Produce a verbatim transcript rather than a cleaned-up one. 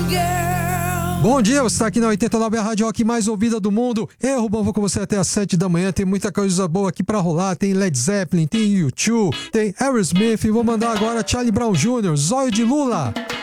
Bom dia, você está aqui na oitenta e nove, a rádio rock mais ouvida do mundo. Eu, Rubão, vou com você até às sete da manhã. Tem muita coisa boa aqui pra rolar. Tem Led Zeppelin, tem U dois, tem Aerosmith. E vou mandar agora Charlie Brown Júnior, Zóio de Lula.